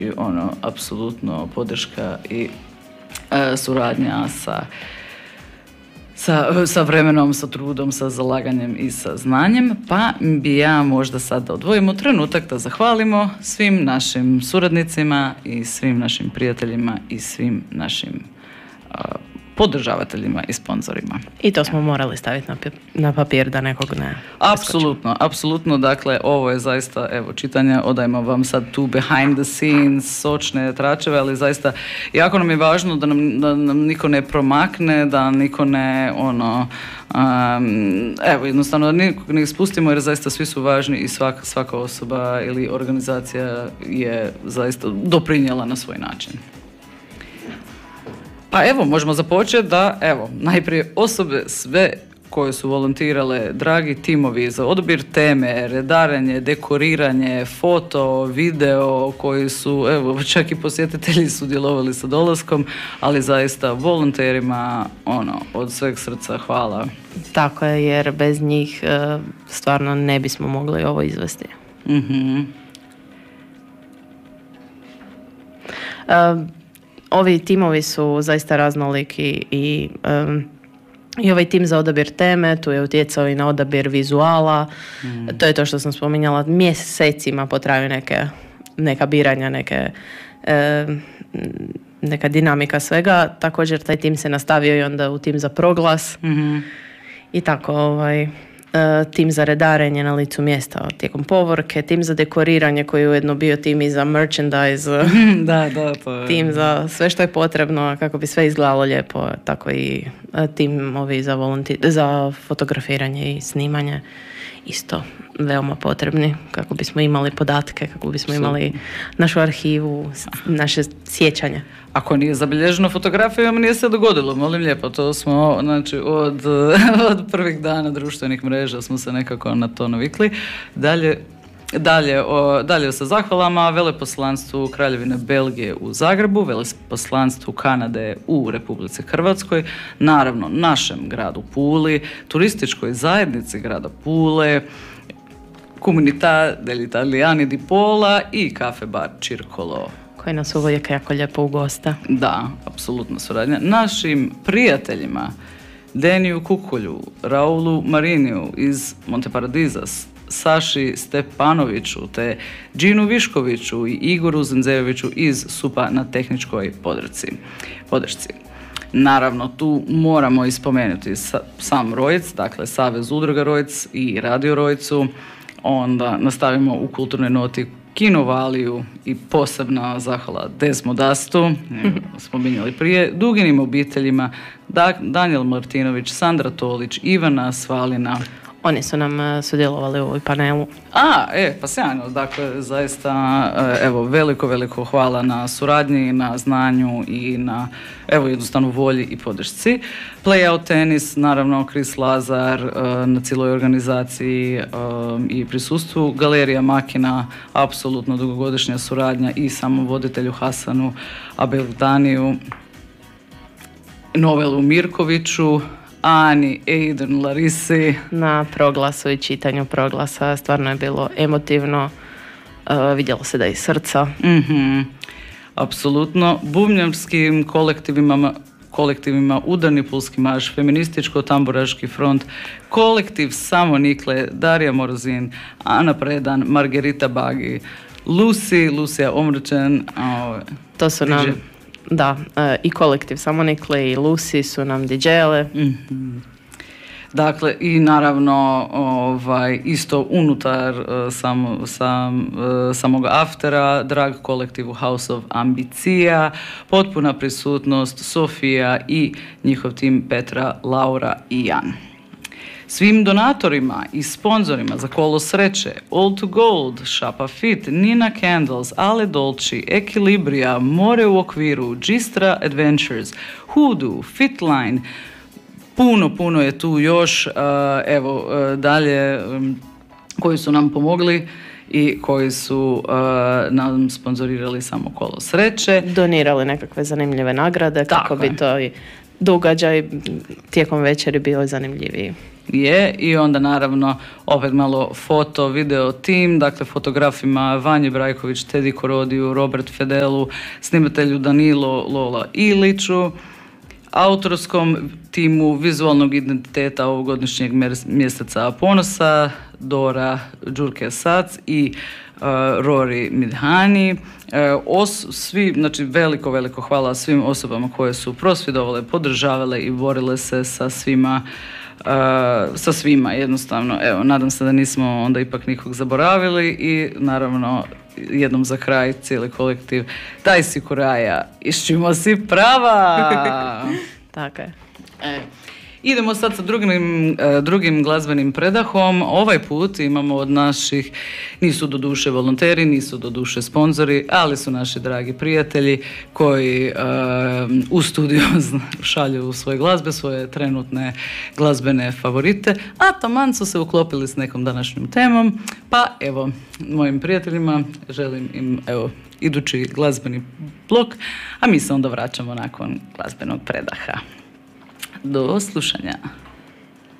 apsolutno podrška i suradnja sa vremenom, sa trudom, sa zalaganjem i sa znanjem, pa bi ja možda sad da odvojimo trenutak da zahvalimo svim našim suradnicima i svim našim prijateljima i svim našim podržavateljima i sponzorima. I to smo morali staviti na papir da nekog ne... Apsolutno, dakle, ovo je zaista, evo, čitanje, odajmo vam sad tu behind the scenes, sočne tračeve, ali zaista jako nam je važno da nam niko ne promakne, da niko ne, evo, jednostavno da nikog ne ispustimo, jer zaista svi su važni i svaka osoba ili organizacija je zaista doprinijela na svoj način. Pa evo, možemo započeti da, evo, najprije osobe sve koje su volontirale, dragi timovi za odabir teme, redarenje, dekoriranje, foto, video, koji su, evo, čak i posjetitelji sudjelovali sa dolaskom, ali zaista volonterima, od sveg srca hvala. Tako je, jer bez njih stvarno ne bismo mogli ovo izvesti. Mhm. Ovi timovi su zaista raznoliki i ovaj tim za odabir teme, tu je utjecao i na odabir vizuala. To je to što sam spominjala, mjesecima potraju neka biranja, neka dinamika svega. Također taj tim se nastavio i onda u tim za proglas. I tako tim za redarenje na licu mjesta tijekom povorke, tim za dekoriranje koji je ujedno bio tim i za merchandise, to je... tim za sve što je potrebno kako bi sve izgledalo lijepo, tako i timovi za fotografiranje i snimanje isto veoma potrebni kako bismo imali podatke, kako bismo imali našu arhivu, naše sjećanje. Ako nije zabilježeno fotografijama, nije se dogodilo, molim lijepo, to smo, znači, od prvih dana društvenih mreža smo se nekako na to navikli. Dalje sa zahvalama veleposlanstvu Kraljevine Belgije u Zagrebu, veleposlanstvu Kanade u Republici Hrvatskoj, naravno našem gradu Puli, turističkoj zajednici grada Pule, Comunità degli Italiani di Pola i kafe bar Circolo, koji nas uvijek jako lijepo ugosta. Da, apsolutno suradnja. Našim prijateljima Deniju Kukulju, Raulu Mariniju iz Monte Paradiza, Saši Stepanoviću te Džinu Viškoviću i Igoru Zenzejoviću iz SUP-a na tehničkoj podršci. Naravno, tu moramo ispomenuti sam Rojc, dakle Savez udruga Rojc i Radio Rojcu. Onda nastavimo u kulturnoj noti Kinovaliju i posebna zahvala Desmodastu, spominjali prije, Duginim obiteljima, Daniel Martinović, Sandra Tolić, Ivana Svalina. Oni su nam sudjelovali u ovoj panelu. Pa sjajno, dakle, zaista, evo, veliko hvala na suradnji, na znanju i na, evo, jednostavno volji i podršci. Playout tenis, naravno, Kris Lazar na cijeloj organizaciji i prisustvu. Galerija Makina, apsolutno dugogodišnja suradnja i samom voditelju Hasanu Abeldaniju, Novelu Mirkoviću, Ani, Aiden, Larisi. Na proglasu i čitanju proglasa stvarno je bilo emotivno, vidjelo se da je iz srca. Apsolutno. Bubnjarskim kolektivima Udarni pulski marš, Feminističko-tamburaški front, kolektiv Samonikle, Darija Morozin, Ana Predan, Margerita Bagi, Lucija Omrčen. To su nam... Da, i kolektiv Samonikle i Lucy su nam DJ-ele. Dakle, i naravno isto unutar samog aftera, drag kolektivu House of Ambicija, potpuna prisutnost Sofija i njihov tim Petra, Laura i Jan. Svim donatorima i sponzorima za Kolo sreće, All to Gold, Shapa Fit, Nina Candles, Ale Dolci, Equilibria, More u okviru, Gistra Adventures, Hoodoo, Fitline, puno je tu još, dalje koji su nam pomogli i koji su nam sponzorirali samo Kolo sreće. Donirali nekakve zanimljive nagrade kako bi to i događaj tijekom večeri bio zanimljiviji. je, i onda naravno opet malo foto, video tim, dakle fotografima Vanji Brajković, Tedi Korodiju, Robert Fedelu, snimatelju Danilo Lola Iliću, autorskom timu vizualnog identiteta ovogodišnjeg mjeseca ponosa Dora Đurke-Sac i Rory Midhani. Svi, znači veliko hvala svim osobama koje su prosvjedovale, podržavale i borile se sa svima jednostavno. Evo, nadam se da nismo onda ipak nikog zaboravili i naravno jednom za kraj cijeli kolektiv daj si kuraja, išćimo si prava. Tako je. Idemo sad sa drugim glazbenim predahom. Ovaj put imamo od naših, nisu doduše volonteri, nisu doduše sponzori, ali su naši dragi prijatelji koji u studiju šalju svoje glazbe, svoje trenutne glazbene favorite, a taman su se uklopili s nekom današnjom temom. Pa evo, mojim prijateljima želim im idući glazbeni blok, a mi se onda vraćamo nakon glazbenog predaha. Do slušanja.